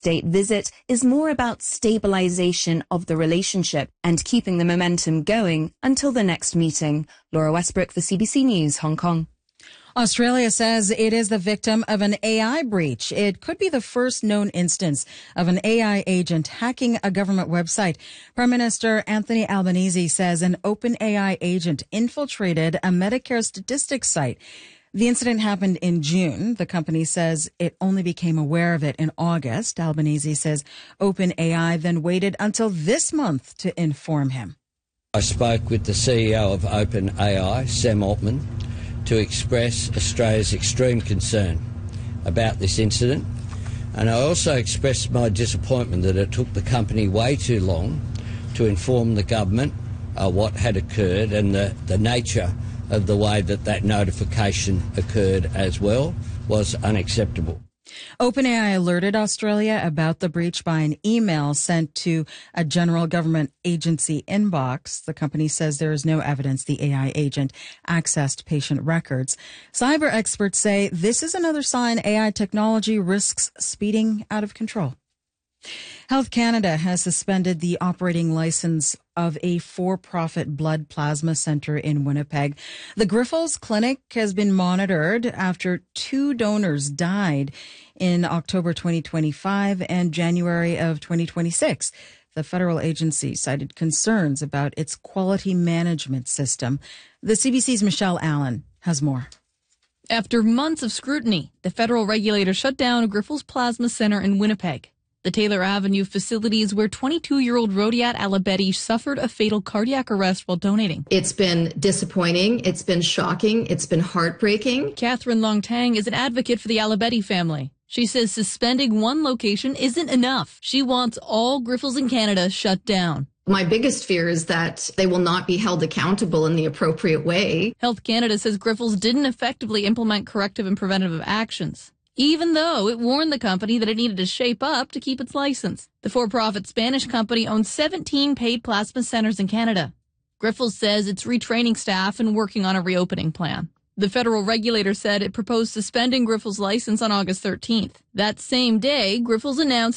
state visit is more about stabilization of the relationship and keeping the momentum going until the next meeting. Laura Westbrook for CBC News, Hong Kong. Australia says it is the victim of an AI breach. It could be the first known instance of an AI agent hacking a government website. Prime Minister Anthony Albanese says an OpenAI agent infiltrated a Medicare statistics site. The incident happened in June. The company says it only became aware of it in August. Albanese says OpenAI then waited until this month to inform him. I spoke with the CEO of OpenAI, Sam Altman, to express Australia's extreme concern about this incident. And I also expressed my disappointment that it took the company way too long to inform the government what had occurred, and the nature of the way that notification occurred as well was unacceptable. OpenAI alerted Australia about the breach by an email sent to a general government agency inbox. The company says there is no evidence the AI agent accessed patient records. Cyber experts say this is another sign AI technology risks speeding out of control. Health Canada has suspended the operating license of a for-profit blood plasma center in Winnipeg. The Grifols Clinic has been monitored after 2 donors died in October 2025 and January of 2026. The federal agency cited concerns about its quality management system. The CBC's Michelle Allen has more. After months of scrutiny, the federal regulator shut down Grifols Plasma Center in Winnipeg. The Taylor Avenue facilities where 22-year-old Rodiat Alabedi suffered a fatal cardiac arrest while donating. It's been disappointing. It's been shocking. It's been heartbreaking. Catherine Long-Tang is an advocate for the Alabedi family. She says suspending one location isn't enough. She wants all Grifols in Canada shut down. My biggest fear is that they will not be held accountable in the appropriate way. Health Canada says Grifols didn't effectively implement corrective and preventative actions, even though it warned the company that it needed to shape up to keep its license. The for-profit Spanish company owns 17 paid plasma centers in Canada. Grifols says it's retraining staff and working on a reopening plan. The federal regulator said it proposed suspending Grifols' license on August 13th. That same day, Grifols announced